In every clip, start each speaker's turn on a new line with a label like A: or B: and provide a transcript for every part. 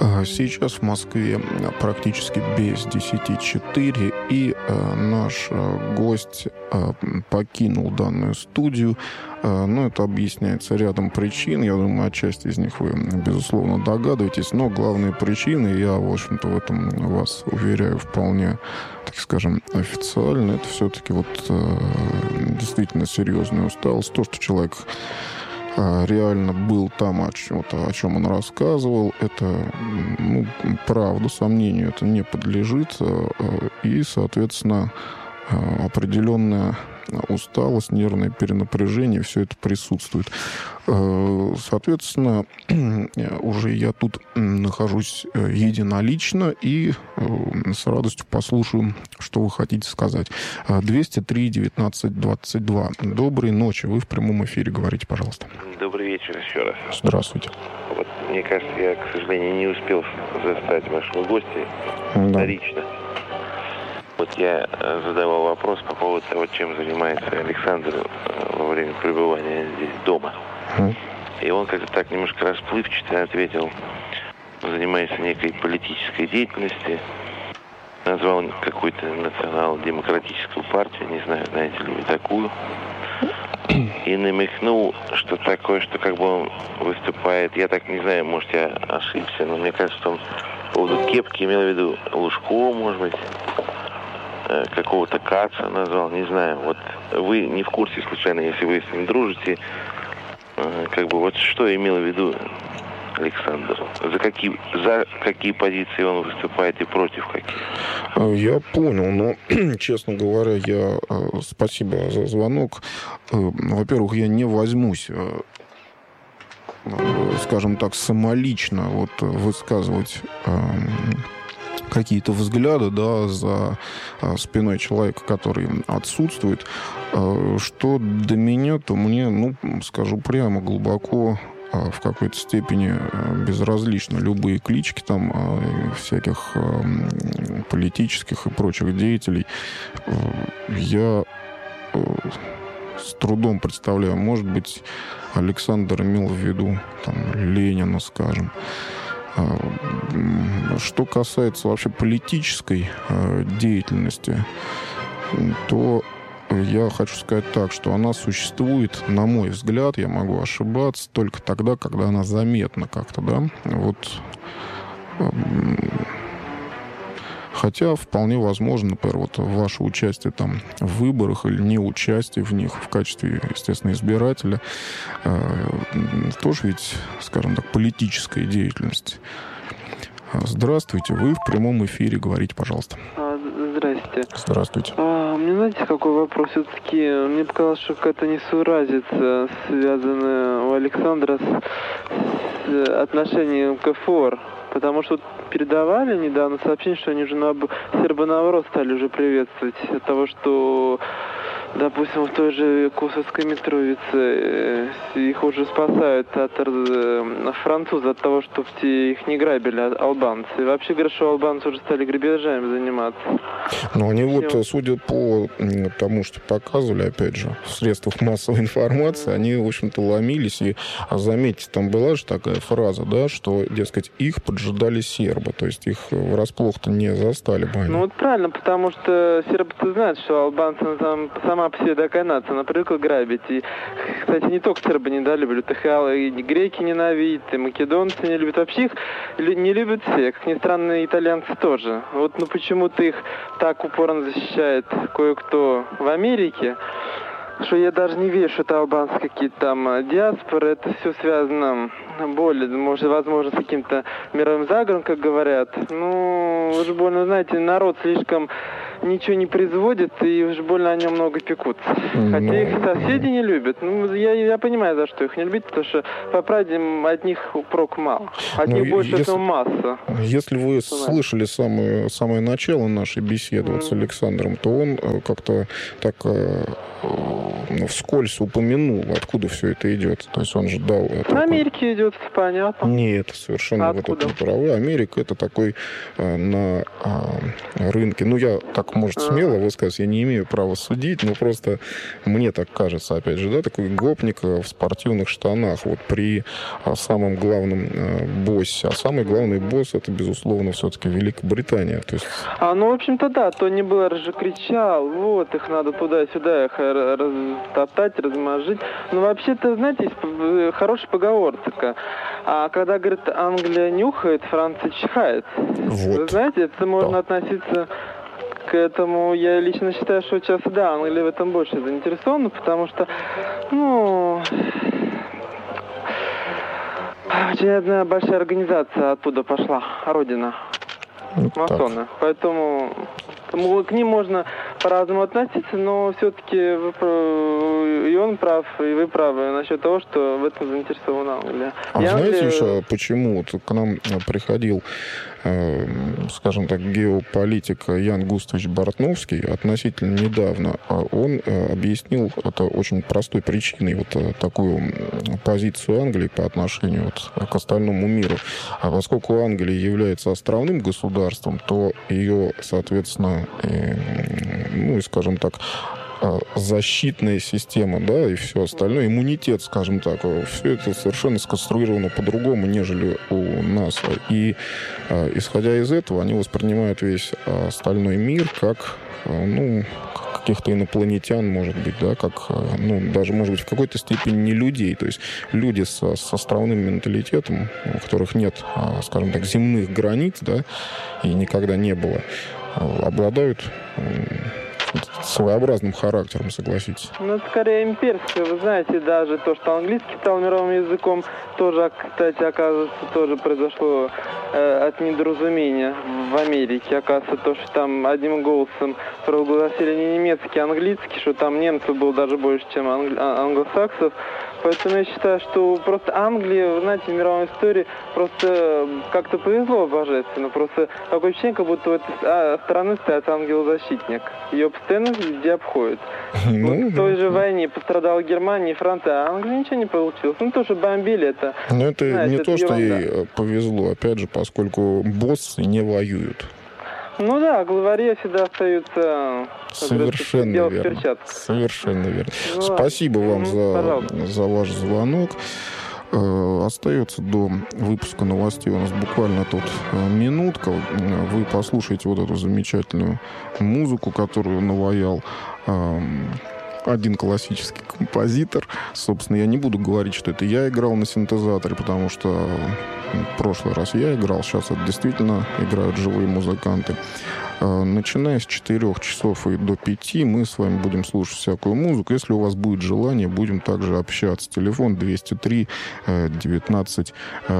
A: Сейчас в Москве практически без 10:04, и наш гость покинул данную студию. Но это объясняется рядом причин. Я думаю, отчасти из них вы, безусловно, догадываетесь. Но главные причины, я, в общем-то, в этом вас уверяю вполне, так скажем, официально. Это все-таки действительно серьезная усталость. То, что человек реально был там, о чем он рассказывал, это правда, сомнению это не подлежит, и, соответственно, определенная усталость, нервное перенапряжение, все это присутствует. Соответственно, уже я тут нахожусь единолично и с радостью послушаю, что вы хотите сказать. 203-19-22. Доброй ночи. Вы в прямом эфире. Говорите, пожалуйста.
B: Добрый вечер еще раз.
A: Здравствуйте.
B: Мне кажется, я, к сожалению, не успел застать вашего гостя лично. Я задавал вопрос по поводу того, чем занимается Александр во время пребывания здесь дома. И он как-то так немножко расплывчато ответил, занимается некой политической деятельностью, назвал какую-то национал-демократическую партию, не знаю, знаете ли вы такую, и намекнул, что такое, что как бы он выступает, я так не знаю, может, я ошибся, но мне кажется, что он по поводу кепки имел в виду Лужкова, может быть, какого-то Каца назвал, не знаю. Вы не в курсе, случайно, если вы с ним дружите, что имел в виду Александр? За какие позиции он выступает и против каких?
A: Я понял, но, честно говоря, спасибо за звонок. Во-первых, я не возьмусь, скажем так, самолично высказывать какие-то взгляды, за спиной человека, который отсутствует. Что до меня, то мне, скажу прямо, глубоко в какой-то степени безразличны любые клички всяких политических и прочих деятелей. Я с трудом представляю, может быть, Александр имел в виду Ленина, скажем. Что касается вообще политической деятельности, то я хочу сказать так, что она существует, на мой взгляд, я могу ошибаться, только тогда, когда она заметна как-то, Хотя вполне возможно, например, ваше участие в выборах или неучастие в них в качестве, естественно, избирателя, тоже ведь, скажем так, политическая деятельность. Здравствуйте, вы в прямом эфире, говорите, пожалуйста.
C: Здрасте.
A: Здравствуйте.
C: Мне знаете, какой вопрос? Все-таки мне показалось, что какая-то несуразица, связанная у Александра с отношением к КФОР. Потому что передавали недавно сообщение, что они уже сербо-наоборот стали уже приветствовать от того, что, допустим, в той же Косовской Митровице их уже спасают от французов, от того, что их не грабили албанцы. И вообще говорят, что албанцы уже стали грабежами заниматься.
A: Но они судя по тому, что показывали, опять же, в средствах массовой информации, они, в общем-то, ломились. И, заметьте, там была же такая фраза, что, дескать, их поджидали сербы. То есть их врасплох-то не застали бы они.
C: Правильно, потому что сербы-то знают, что албанцы сама по себе такая нация, она привыкла грабить. И, кстати, не только сербы недолюбливают, их и греки ненавидят, и македонцы не любят. Вообще их не любят все, как ни странно, итальянцы тоже. Почему-то их так упорно защищает кое-кто в Америке, что я даже не верю, что это албанцы какие-то диаспоры. Это все связано возможно, с каким-то мировым заговором, как говорят. Уж больно, знаете, народ слишком ничего не производит, и уж больно о нем много пекутся. Хотя их соседи не любят. Я понимаю, за что их не любят, потому что, по правде, от них прок мало. От них больше, чем масса.
A: Если вы слышали самое начало нашей беседы с Александром, то он как-то так вскользь упомянул, откуда все это идет. То есть он же дал...
C: В Америке идет, понятно.
A: Нет, совершенно в этом не правы. Америка — это такой на рынке, я так можете смело высказывать, я не имею права судить, но просто мне так кажется, опять же, да, такой гопник в спортивных штанах, вот при самом главном боссе. А самый главный босс — это, безусловно, все-таки Великобритания. То есть...
C: Ну, в общем-то, да, Тони Блэр же кричал, вот, их надо туда-сюда, их растоптать, размажить. Но вообще-то, знаете, есть хорошая поговорка. А когда, говорит, Англия нюхает, Франция чихает.
A: Вот.
C: Вы знаете, это можно относиться к этому. Я лично считаю, что сейчас, да, Англия в этом больше заинтересована, потому что, очень одна большая организация оттуда пошла, Родина. Масоны. Поэтому к ним можно по-разному относиться, но все-таки и он прав, и вы правы насчет того, что в этом заинтересована Англия.
A: Знаете еще, почему вот к нам приходил, скажем так, геополитик Ян Густавич Бартновский относительно недавно. Он объяснил это очень простой причиной, вот такую позицию Англии по отношению вот к остальному миру. А поскольку Англия является островным государством, то ее, соответственно, скажем так, защитная система, да, и все остальное, иммунитет, скажем так, все это совершенно сконструировано по-другому, нежели у нас. И, исходя из этого, они воспринимают весь остальной мир как, каких-то инопланетян, может быть, да, как, даже, может быть, в какой-то степени не людей. То есть люди с островным менталитетом, у которых нет, скажем так, земных границ, да, и никогда не было, обладают своеобразным характером, согласитесь.
C: Это скорее имперское. Вы знаете, даже то, что английский стал мировым языком, тоже, кстати, оказывается, тоже произошло от недоразумения в Америке. Оказывается, то, что там одним голосом провозгласили не немецкий, а английский, что там немцев было даже больше, чем англосаксов. Поэтому я считаю, что просто Англия, вы знаете, в мировой истории просто как-то повезло божественно. Просто такое ощущение, как будто у этой стороны стоит ангел-защитник. Ее постоянно везде обходят. В той же войне пострадала Германия и Франция, а Англии ничего не получилось. То, что бомбили, это...
A: Это знаете, не то, что ей повезло, опять же, поскольку боссы не воюют.
C: Главари всегда остаются...
A: Совершенно верно. Совершенно верно. Спасибо вам за ваш звонок. Остается до выпуска новостей у нас буквально тут минутка. Вы послушаете вот эту замечательную музыку, которую наваял один классический композитор. Собственно, я не буду говорить, что это я играл на синтезаторе, потому что в прошлый раз я играл, сейчас это действительно играют живые музыканты. Начиная с 4 часов и до 5 мы с вами будем слушать всякую музыку. Если у вас будет желание, будем также общаться. Телефон 203 19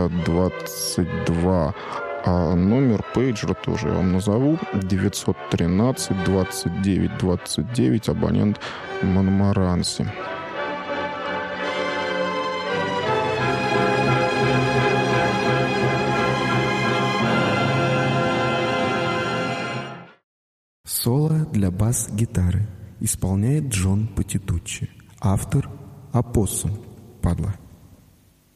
A: 22. А номер пейджера тоже я вам назову. 913 29 29, абонент Монмаранси.
D: Соло для бас-гитары исполняет Джон Патитуччи. Автор — Опоссум, падла.